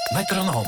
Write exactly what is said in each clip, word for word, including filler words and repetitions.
Метроном.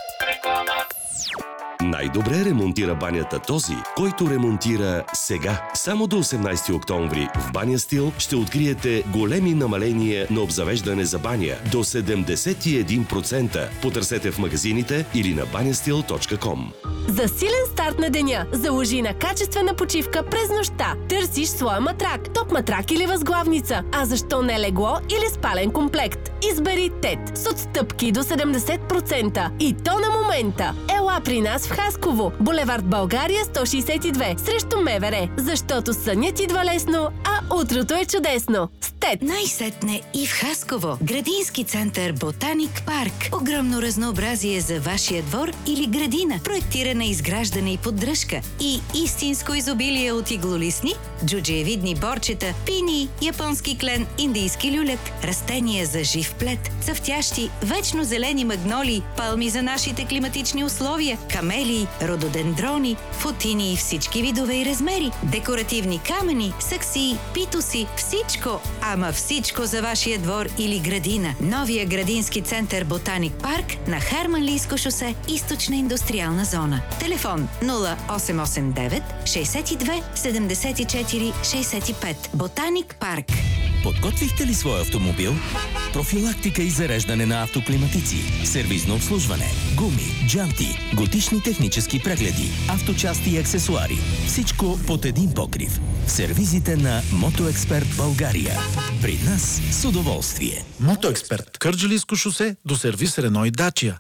Най-добре ремонтира банята този, който ремонтира сега. Само до осемнайсети октомври в Баня Стил ще откриете големи намаления на обзавеждане за баня до седемдесет и един процента. Потърсете в магазините или на банястил точка ком. За силен старт на деня, заложи на качествена почивка през нощта. Търсиш своя матрак, топ матрак или възглавница. А защо не легло или спален комплект? Избери ТЕТ с отстъпки до седемдесет процента. И то на момента. Ела при нас в Хасково, булевард България сто шейсет и две, срещу МВР. Защото сънят идва лесно, а утрото е чудесно. С ТЕТ. Най-сетне и в Хасково. Градински център Ботаник парк. Огромно разнообразие за вашия двор или градина. Проектиране, изграждане и поддръжка. И истинско изобилие от иглолистни, джуджиевидни борчета, пини, японски клен, индийски люлек, растения за жив плет, цъфтящи, вечно зелени магнолии, палми за нашите климатични условия, камелии, рододендрони, футини и всички видове и размери, декоративни камъни, саксии, питоси, всичко, ама всичко за вашия двор или градина. Новия градински център Ботаник парк на Харманлийско шосе, източна индустриална зона. Телефон нула осем осем девет шейсет и две седемдесет и четири шейсет и пет. Ботаник парк. Подготвихте ли своя автомобил? Профилактика и зареждане на автоклиматици, сервизно обслужване, гуми, джанти, годишни технически прегледи, авточасти и аксесуари. Всичко под един покрив. В сервизите на Мотоексперт България. При нас с удоволствие. Мотоексперт. Кърджалийско шосе до сервис Рено и Дачия.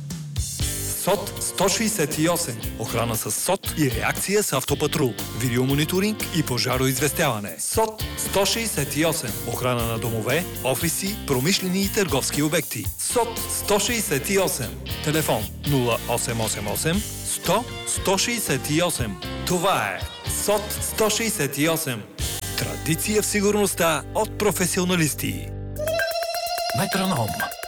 СОТ сто шейсет и осем. Охрана с СОТ и реакция с автопатрул. Видеомониторинг и пожароизвестяване. СОТ сто шейсет и осем. Охрана на домове, офиси, промишлени и търговски обекти. СОТ сто шейсет и осем. Телефон нула осем осем осем сто сто шейсет и осем. Това е СОТ сто шейсет и осем. Традиция в сигурността от професионалисти. Метроном.